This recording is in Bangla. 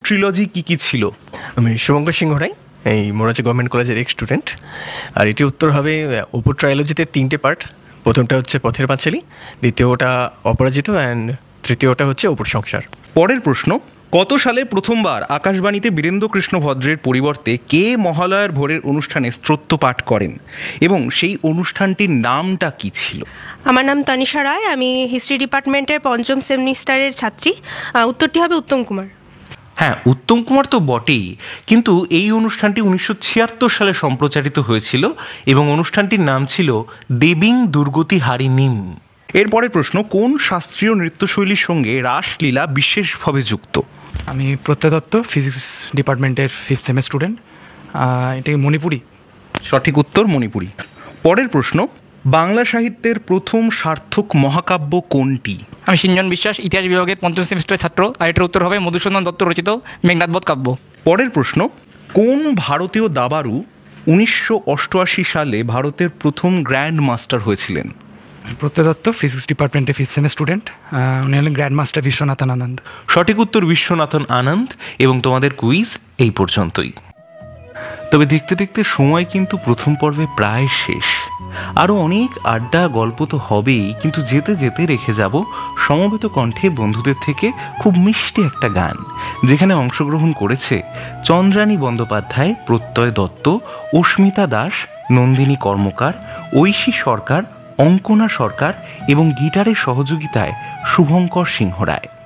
ট্রিলজি কি কি ছিল? আমি শুভঙ্কর সিংহ রায়, এই মোরারজি গভর্নমেন্ট কলেজের এক্স স্টুডেন্ট। আর এটি উত্তর হবে অপু ট্রায়োলজিতে 3টে পার্ট। প্রথমটা হচ্ছে পথের পাঁচালী, দ্বিতীয়টা অপরাজিত, অ্যান্ড তৃতীয়টা হচ্ছে অপুর সংসার। পরের প্রশ্ন, কত সালে প্রথমবার আকাশবাণীতে বীরেন্দ্র কৃষ্ণ ভদ্রের পরিবর্তে কে মহালয়ার ভোরের অনুষ্ঠানে স্তোত্র পাঠ করেন এবং সেই অনুষ্ঠানটির নামটা কি ছিল? আমার নাম তানিশা রায়, আমি হিস্ট্রি ডিপার্টমেন্টের 5ম সেমিস্টারের ছাত্রী। উত্তরটি হবে উত্তম কুমার। হ্যাঁ, উত্তম কুমার তো বটেই, কিন্তু এই অনুষ্ঠানটি 1976 সালে সম্প্রচারিত হয়েছিল এবং অনুষ্ঠানটির নাম ছিল দেবীং দুর্গতি হারিণীম। এরপরের প্রশ্ন, কোন শাস্ত্রীয় নৃত্যশৈলীর সঙ্গে রাসলীলা বিশেষভাবে যুক্ত? আমি প্রত্যয় দত্ত, ফিজিক্স ডিপার্টমেন্টের 5th সেমের স্টুডেন্ট। এটা মণিপুরি। সঠিক উত্তর মণিপুরি। পরের প্রশ্ন, বাংলা সাহিত্যের প্রথম সার্থক মহাকাব্য কোনটি? আমি সিঞ্জন বিশ্বাস, ইতিহাস বিভাগের 5ম সেমিস্টারের ছাত্র। আর এটার উত্তর হবে মধুসূদন দত্ত রচিত মেঘনাদবধ কাব্য। পরের প্রশ্ন, কোন ভারতীয় দাবারু 1988 সালে ভারতের প্রথম গ্র্যান্ড মাস্টার হয়েছিলেন? প্রত্যয় দত্ত, ফিজিক্স ডিপার্টমেন্টের 5th সেমের স্টুডেন্ট। উনি হলেন গ্র্যান্ড মাস্টার বিশ্বনাথন আনন্দ। সঠিক উত্তর বিশ্বনাথন আনন্দ। এবং তোমাদের কুইজ এই পর্যন্তই। তবে দেখতে দেখতে সময় কিন্তু প্রথম পর্বে প্রায় শেষ। আরও অনেক আড্ডা গল্প তো হবেই, কিন্তু যেতে যেতে রেখে যাব সমবেত কণ্ঠে বন্ধুদের থেকে খুব মিষ্টি একটা গান, যেখানে অংশগ্রহণ করেছে চন্দ্রানী বন্দ্যোপাধ্যায়, প্রত্যয় দত্ত, অস্মিতা দাস, নন্দিনী কর্মকার, ঐশী সরকার, অঙ্কনা সরকার এবং গিটারের সহযোগিতায় শুভঙ্কর সিংহ রায়।